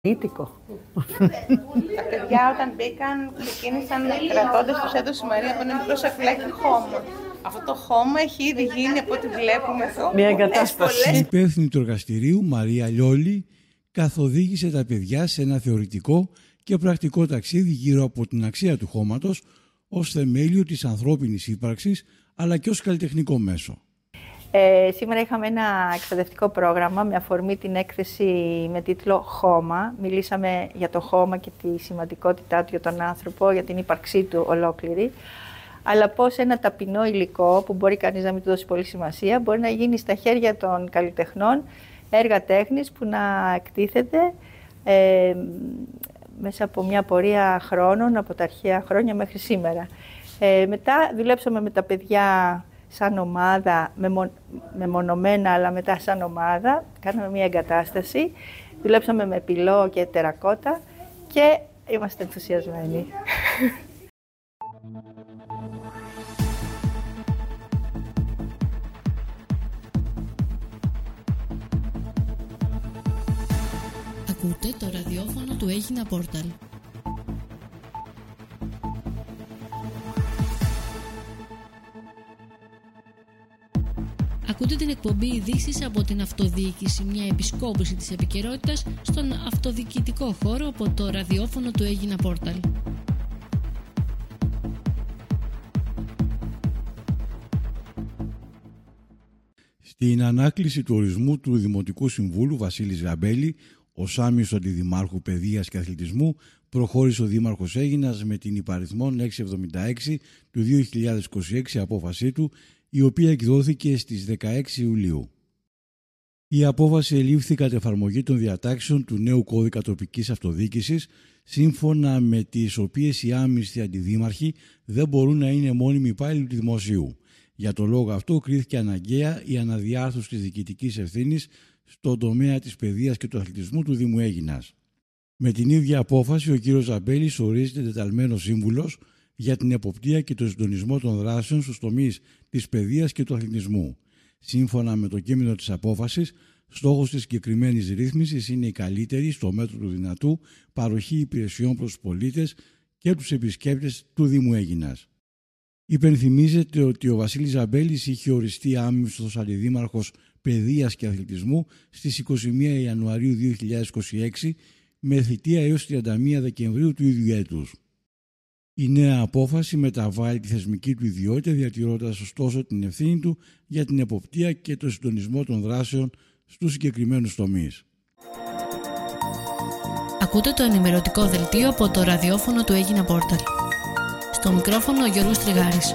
Τα παιδιά όταν μπήκαν ξεκίνησαν κρατώντας τους έδωσε η Μαρία από ένα μικρό σακουλάκι χώμα. Αυτό το χώμα έχει ήδη γίνει από ό,τι βλέπουμε εδώ. Μια εγκατάσταση. Η υπεύθυνη του εργαστηρίου, Μαρία Λιόλη, καθοδήγησε τα παιδιά σε ένα θεωρητικό και πρακτικό ταξίδι γύρω από την αξία του χώματος ως θεμέλιο της ανθρώπινης ύπαρξης, αλλά και ως καλλιτεχνικό μέσο. Σήμερα είχαμε ένα εκπαιδευτικό πρόγραμμα με αφορμή την έκθεση με τίτλο «Χώμα». Μιλήσαμε για το χώμα και τη σημαντικότητά του για τον άνθρωπο, για την ύπαρξή του ολόκληρη. Αλλά πώς ένα ταπεινό υλικό που μπορεί κανείς να μην του δώσει πολύ σημασία μπορεί να γίνει στα χέρια των καλλιτεχνών έργα τέχνης που να εκτίθεται μέσα από μια πορεία χρόνων, από τα αρχαία χρόνια μέχρι σήμερα. Μετά δουλέψαμε με τα παιδιά σαν ομάδα, μεμονωμένα αλλά μετά σαν ομάδα. Κάναμε μια εγκατάσταση, δουλέψαμε με πυλό και τερακότα και είμαστε ενθουσιασμένοι. Ακούτε το ραδιόφωνο του Έγινα Πόρταλ. Ακούτε την εκπομπή ειδήσεις από την αυτοδιοίκηση, μια επισκόπηση της επικαιρότητας στον αυτοδιοικητικό χώρο από το ραδιόφωνο του Έγινα Πόρταλ. Στην ανάκληση του ορισμού του Δημοτικού Συμβούλου Βασίλης Γαμπέλη ως άμεσο αντιδημάρχου παιδείας και αθλητισμού, προχώρησε ο Δήμαρχος Αίγινας με την υπαριθμόν 676 του 2026 απόφασή του, η οποία εκδόθηκε στις 16 Ιουλίου. Η απόφαση ελήφθη κατ' εφαρμογή των διατάξεων του νέου κώδικα τοπικής αυτοδιοίκησης, σύμφωνα με τις οποίες οι άμυστοι αντιδήμαρχοι δεν μπορούν να είναι μόνιμοι υπάλληλοι του δημοσίου. Για τον λόγο αυτό κρίθηκε αναγκαία η αναδιάρθρωση της διοικητικής ευθύνης στον τομέα της παιδείας και του αθλητισμού του Δήμου Αίγινας. Με την ίδια απόφαση, ο κ. Ζαμπέλης ορίζεται εντεταλμένος σύμβουλος για την εποπτεία και τον συντονισμό των δράσεων στους τομείς της παιδείας και του αθλητισμού. Σύμφωνα με το κείμενο της απόφασης, στόχος της συγκεκριμένης ρύθμισης είναι η καλύτερη, στο μέτρο του δυνατού, παροχή υπηρεσιών προς τους πολίτες και τους επισκέπτες του Δήμου Αίγινας. Υπενθυμίζεται ότι ο Βασίλης Ζαμπέλης είχε οριστεί άμυστος αντιδήμαρχος παιδείας και αθλητισμού στις 21 Ιανουαρίου 2026 με θητεία έως 31 Δεκεμβρίου του ίδιου έτους. Η νέα απόφαση μεταβάλλει τη θεσμική του ιδιότητα, διατηρώντας ωστόσο την ευθύνη του για την εποπτεία και το συντονισμό των δράσεων στους συγκεκριμένους τομείς. Ακούτε το ενημερωτικό δελτίο από το ραδιόφωνο του Έγινα Πόρταλ. Στο μικρόφωνο ο Γιώργος Τριγάρης.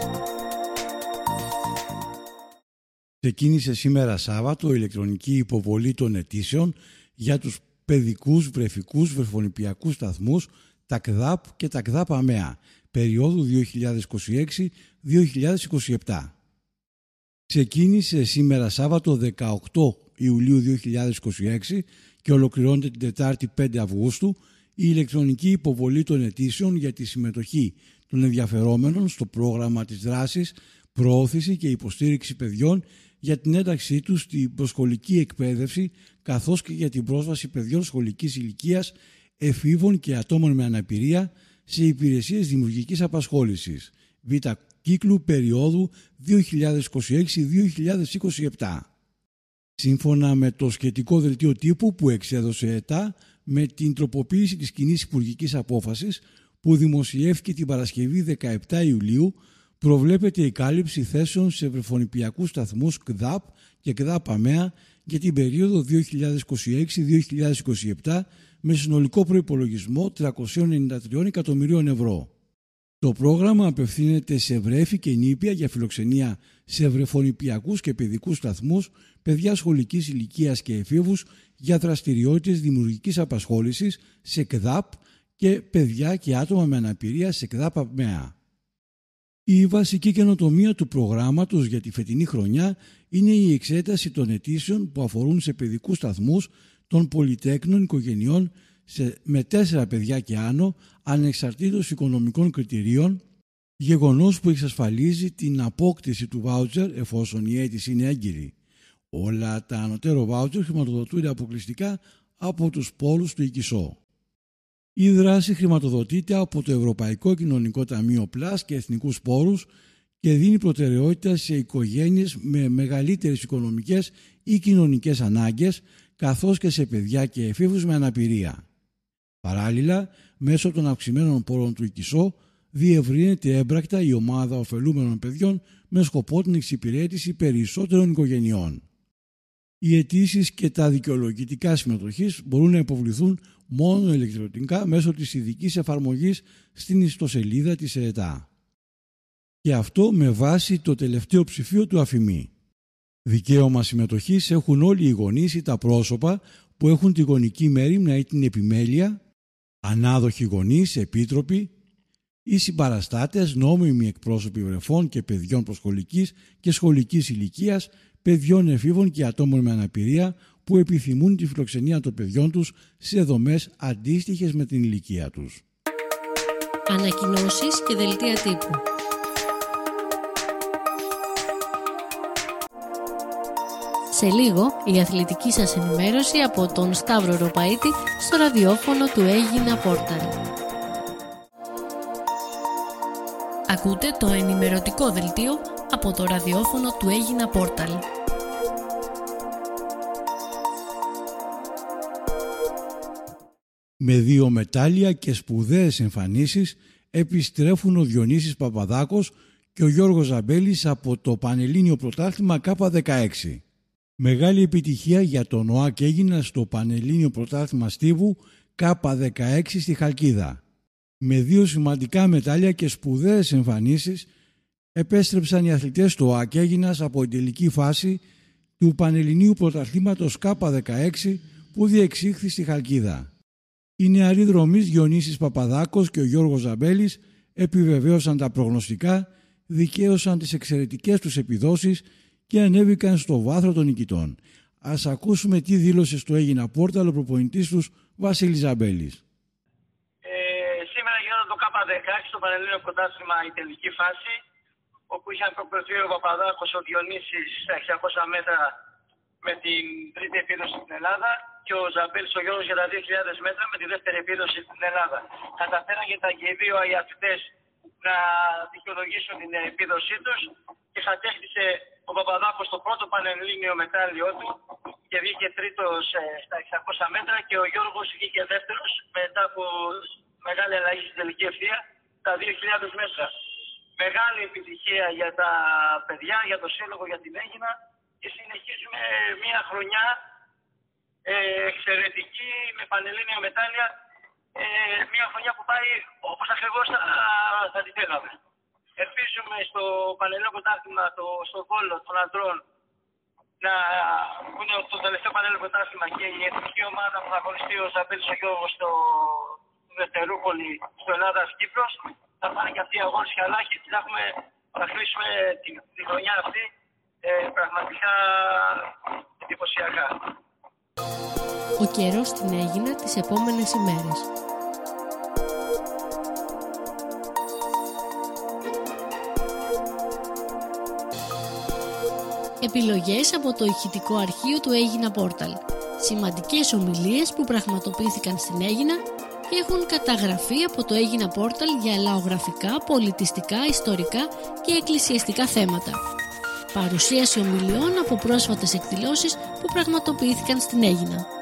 Ξεκίνησε σήμερα Σάββατο η ηλεκτρονική υποβολή των αιτήσεων για τους παιδικούς, βρεφικούς, βρεφονηπιακούς σταθμούς, τα ΚΔΑΠ και τα ΚΔΑΠ ΑΜΕΑ, περίοδου 2026-2027. Ξεκίνησε σήμερα Σάββατο 18 Ιουλίου 2026 και ολοκληρώνεται την Τετάρτη 5 Αυγούστου η ηλεκτρονική υποβολή των αιτήσεων για τη συμμετοχή των ενδιαφερόμενων στο πρόγραμμα της δράσης, προώθηση και υποστήριξη παιδιών για την ένταξή τους στην προσχολική εκπαίδευση, καθώς και για την πρόσβαση παιδιών σχολικής ηλικίας, εφήβων και ατόμων με αναπηρία σε υπηρεσίες δημιουργικής απασχόλησης, β' κύκλου περίοδου 2026-2027. Σύμφωνα με το σχετικό δελτίο τύπου που εξέδωσε ΕΤΑ, με την τροποποίηση της κοινής υπουργικής απόφασης που δημοσιεύτηκε την Παρασκευή 17 Ιουλίου, προβλέπεται η κάλυψη θέσεων σε βρεφονηπιακούς σταθμούς ΚΔΑΠ και ΚΔΑΠ ΑΜΕΑ για την περίοδο 2026-2027 με συνολικό προϋπολογισμό 393 εκατομμυρίων ευρώ. Το πρόγραμμα απευθύνεται σε βρέφη και νήπια για φιλοξενία σε βρεφονηπιακούς και παιδικούς σταθμούς, παιδιά σχολικής ηλικίας και εφήβους για δραστηριότητες δημιουργικής απασχόλησης σε ΚΔΑΠ και παιδιά και άτομα με αναπηρία σε ΚΔΑΠ ΑΜΕΑ. Η βασική καινοτομία του προγράμματος για τη φετινή χρονιά είναι η εξέταση των αιτήσεων που αφορούν σε παιδικούς σταθμούς των πολυτέκνων οικογενειών με 4 παιδιά και άνω, ανεξαρτήτως οικονομικών κριτηρίων, γεγονός που εξασφαλίζει την απόκτηση του βάουτσερ εφόσον η αίτηση είναι έγκυρη. Όλα τα ανωτέρω βάουτσερ χρηματοδοτούνται αποκλειστικά από τους πόρους του ΙΚΙΣΟ. Η δράση χρηματοδοτείται από το Ευρωπαϊκό Κοινωνικό Ταμείο Πλάς και εθνικούς πόρους και δίνει προτεραιότητα σε οικογένειες με μεγαλύτερες οικονομικές ή κοινωνικές ανάγκες, καθώς και σε παιδιά και εφήβους με αναπηρία. Παράλληλα, μέσω των αυξημένων πόρων του ΙΚΙΣΟ, διευρύνεται έμπρακτα η ομάδα ωφελούμενων παιδιών με σκοπό την εξυπηρέτηση περισσότερων οικογενειών. Οι αιτήσεις και τα δικαιολογητικά συμμετοχής μπορούν να υποβληθούν μόνο ηλεκτρονικά μέσω της ειδικής εφαρμογής στην ιστοσελίδα της ΕΕΤΑ. Και αυτό με βάση το τελευταίο ψηφίο του ΑΦΙΜΗ. Δικαίωμα συμμετοχής έχουν όλοι οι γονείς ή τα πρόσωπα που έχουν τη γονική μέριμνα ή την επιμέλεια, ανάδοχοι γονείς, επίτροποι ή συμπαραστάτες, νόμιμοι εκπρόσωποι βρεφών και παιδιών προσχολικής και σχολικής ηλικίας, παιδιών εφήβων και ατόμων με αναπηρία που επιθυμούν τη φιλοξενία των παιδιών τους σε δομές αντίστοιχες με την ηλικία τους. Ανακοινώσεις και δελτία τύπου. Σε λίγο, η αθλητική σας ενημέρωση από τον Σταύρο Ροπαίτη στο ραδιόφωνο του Έγινα Πόρταλ. Ακούτε το ενημερωτικό δελτίο από το ραδιόφωνο του Έγινα Πόρταλ. Με 2 μετάλλια και σπουδαίες εμφανίσεις επιστρέφουν ο Διονύσης Παπαδάκος και ο Γιώργος Ζαμπέλης από το Πανελλήνιο Πρωτάθλημα K16. Μεγάλη επιτυχία για τον ΟΑΚ Έγινα στο Πανελλήνιο Πρωτάθλημα Στίβου K16 στη Χαλκίδα. Με 2 σημαντικά μετάλλια και σπουδαίες εμφανίσεις επέστρεψαν οι αθλητές του ΟΑΚ Έγινας από την τελική φάση του Πανελληνίου Πρωταθλήματος K16 που διεξήχθη στη Χαλκίδα. Οι νεαροί δρομείς Διονύσης Παπαδάκος και ο Γιώργος Ζαμπέλης επιβεβαίωσαν τα προγνωστικά, δικαίωσαν τις εξαιρετικές τους επιδόσεις και ανέβηκαν στο βάθρο των νικητών. Ας ακούσουμε τι δήλωσε στο Έγινα Πόρταλ ο προπονητής τους Βασίλης Ζαμπέλης. Σήμερα γινόταν το K16 στο Πανελλήνιο Πρωτάθλημα η τελική φάση, όπου είχαν προκριθεί ο Παπαδάκος, ο Διονύσης στα 600 μέτρα με την τρίτη επίδοση στην Ελλάδα και ο Ζαμπέλης ο Γιώργος για τα 2.000 μέτρα με τη δεύτερη επίδοση στην Ελλάδα. Καταφέραν και οι δύο αθλητές να δικαιολογήσουν την επίδοσή τους και κατέκτησε ο Παπαδάκος το πρώτο πανελλήνιο μετάλλιό του και βγήκε τρίτος στα 600 μέτρα και ο Γιώργος βγήκε δεύτερος μετά από μεγάλη αλλαγή στην τελική ευθεία τα 2.000 μέτρα. Μεγάλη επιτυχία για τα παιδιά, για το σύλλογο, για την Έγινα και συνεχίζουμε μια χρονιά εξαιρετική με πανελλήνια μετάλλια, μια χρονιά που πάει όπως ακριβώς θα τη θέλαμε. Ελπίζουμε στο Πανελλήνιο Πρωτάθλημα στο Βόλο των ανδρών που είναι το τελευταίο Πανελλήνιο Πρωτάθλημα και η εθνική ομάδα που θα αγωνιστεί ο Ζαμπέλης ο Γιώργος στο Δευτερούπολη, στο Ελλάδας-Κύπρος, θα πάνε και αυτοί οι αγώνες καλά και θα κλείσουμε τη χρονιά αυτή πραγματικά εντυπωσιακά. Ο καιρός στην Έγινα τις επόμενες ημέρες. Επιλογές από το ηχητικό αρχείο του Έγινα Πόρταλ. Σημαντικές ομιλίες που πραγματοποιήθηκαν στην Έγινα και έχουν καταγραφεί από το Έγινα Πόρταλ για λαογραφικά, πολιτιστικά, ιστορικά και εκκλησιαστικά θέματα. Παρουσίαση ομιλιών από πρόσφατες εκδηλώσεις που πραγματοποιήθηκαν στην Έγινα.